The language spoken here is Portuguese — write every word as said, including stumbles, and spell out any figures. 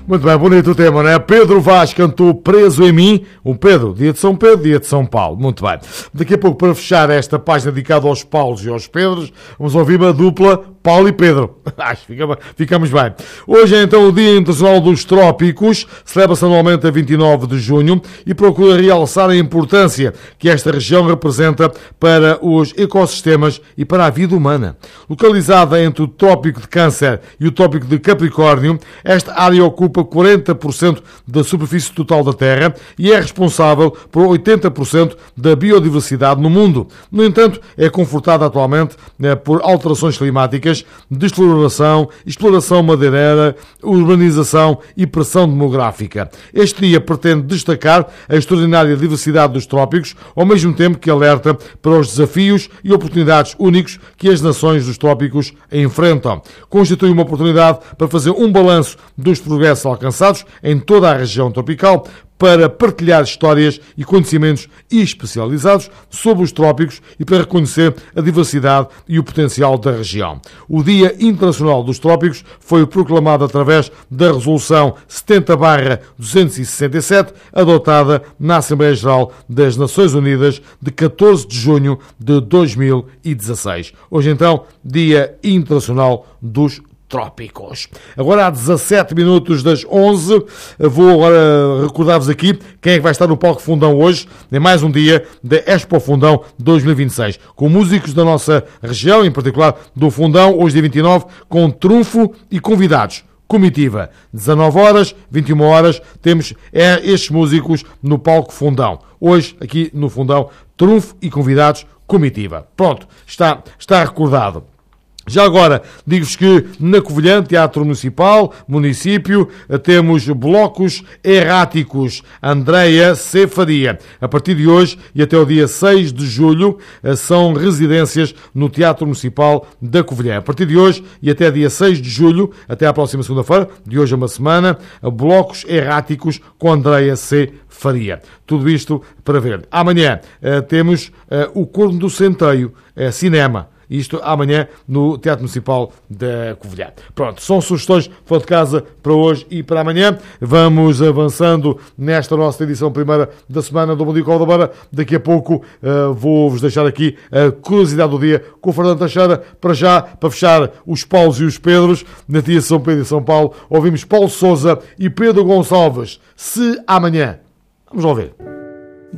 Muito bem, bonito o tema, não é? Pedro Vaz cantou Preso em Mim. Um Pedro, dia de São Pedro, dia de São Paulo. Muito bem. Daqui a pouco, para fechar esta página dedicada aos Paulos e aos Pedros, vamos ouvir uma dupla, Paulo e Pedro. Acho que fica, ficamos bem. Hoje é então o Dia Internacional dos Trópicos, celebra-se anualmente a vinte e nove de junho e procura realçar a importância que esta região representa para os ecossistemas e para a vida humana. Localizada entre o Trópico de Câncer e o Trópico de Capricórnio, esta área ocupa quarenta por cento da superfície total da Terra e é responsável por oitenta por cento da biodiversidade no mundo. No entanto, é confortada atualmente eh, por alterações climáticas, desflorestação, exploração madeireira, urbanização e pressão demográfica. Este dia pretende destacar a extraordinária diversidade dos trópicos, ao mesmo tempo que alerta para os desafios e oportunidades únicos que as nações dos trópicos enfrentam. Constitui uma oportunidade para fazer um balanço dos progressos alcançados em toda a região tropical, para partilhar histórias e conhecimentos especializados sobre os trópicos e para reconhecer a diversidade e o potencial da região. O Dia Internacional dos Trópicos foi proclamado através da Resolução setenta barra duzentos e sessenta e sete, adotada na Assembleia Geral das Nações Unidas de catorze de junho de dois mil e dezasseis. Hoje, então, Dia Internacional dos Trópicos. Trópicos. Agora há dezassete minutos das onze, vou agora recordar-vos aqui quem é que vai estar no palco Fundão hoje, em mais um dia da Expo Fundão dois mil e vinte e seis, com músicos da nossa região, em particular do Fundão, hoje dia vinte e nove, com trunfo e convidados. Comitiva, dezanove horas, vinte e uma horas, temos é, estes músicos no palco Fundão. Hoje, aqui no Fundão, trunfo e convidados, comitiva. Pronto, está, está recordado. Já agora, digo-vos que na Covilhã, Teatro Municipal, município, temos blocos erráticos. Andreia C. Faria. A partir de hoje e até o dia seis de julho, são residências no Teatro Municipal da Covilhã. A partir de hoje e até dia seis de julho, até à próxima segunda-feira, de hoje a uma semana, blocos erráticos com Andreia C. Faria. Tudo isto para ver. Amanhã temos o Corno do Centeio, cinema. Isto amanhã no Teatro Municipal da Covilhã. Pronto, são sugestões fora de casa para hoje e para amanhã. Vamos avançando nesta nossa edição primeira da semana do Bom Dia Cova da Beira. Daqui a pouco uh, vou-vos deixar aqui a curiosidade do dia com o Fernando Teixeira. Para já, para fechar os Paulos e os Pedros, na dia de São Pedro e São Paulo, ouvimos Paulo Sousa e Pedro Gonçalves. Se amanhã. Vamos lá ver.